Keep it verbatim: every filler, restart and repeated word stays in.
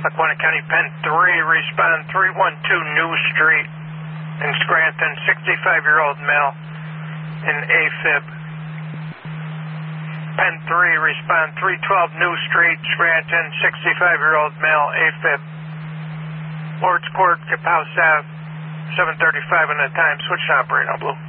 Lackawanna County, Pen three, respond three one two New Street in Scranton, sixty-five-year-old male in AFib. Pen three, respond three twelve New Street, Scranton, sixty-five-year-old male AFib. Lord's Court, Kapow Ave, seven thirty-five in the time. Switch to operator, Blue.